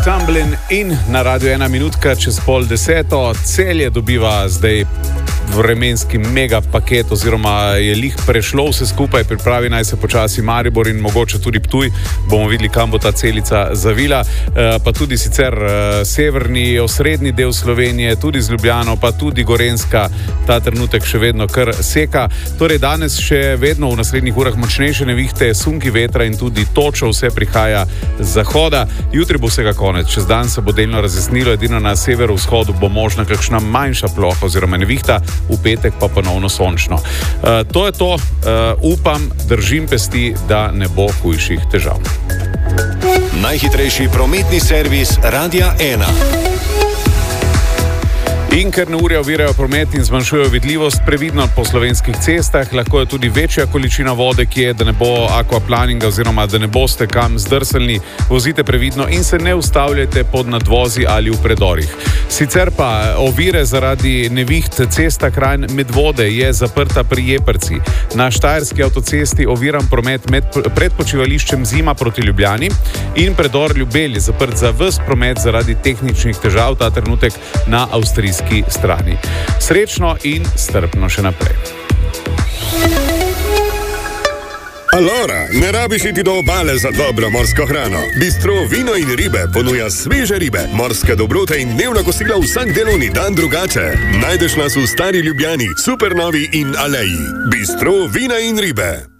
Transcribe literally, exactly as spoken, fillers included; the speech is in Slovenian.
Tumbling In na Radio ena minutka čez pol deseto. Celje dobiva zdaj vremenski mega paket oziroma je lih prešlo vse skupaj, pripravi naj se počasi Maribor in mogoče tudi Ptuj. Bomo videli, kam bo ta celica zavila. E, pa tudi sicer e, severni, osrednji del Slovenije, tudi z Ljubljano, pa tudi Gorenjska ta trenutek še vedno kar seka. Torej danes še vedno v naslednjih urah močnejše nevihte, sunki vetra in tudi točo, vse prihaja z zahoda. Jutri bo vsega konec, čez dan se bo delno razjasnilo, edino na severovzhodu bo možna kakšna manjša ploha oziroma nevihta, v petek pa ponovno sončno. Uh, to je to, uh, upam, držim pesti, da ne bo hujših težav. Najhitrejši prometni servis Radia ena. In ker neurja ovirajo promet in zmanjšujejo vidljivost, previdno po slovenskih cestah, lahko je tudi večja količina vode, ki je, da ne bo akvaplaninga oziroma da ne boste kam zdrselni. Vozite previdno in se ne ustavljajte pod nadvozi ali v predorih. Sicer pa ovire zaradi neviht cesta Kranj Medvode je zaprta pri Jeprci. Na Štajerski avtocesti oviran promet med, pred počivališčem Zima proti Ljubljani in predor Ljubelj je zaprt za ves promet zaradi tehničnih težav ta trenutek na avstrijski strani. Srečno in strpno še naprej. Alora, ne rabiš iti do obale za dobro morsko hrano. Bistro Vino in ribe ponuja sveže ribe, morske dobrote in dnevna kosila vsak delovni dan drugače. Najdeš nas v Stari Ljubljani, Supernovi in Aleji. Bistro Vina in ribe.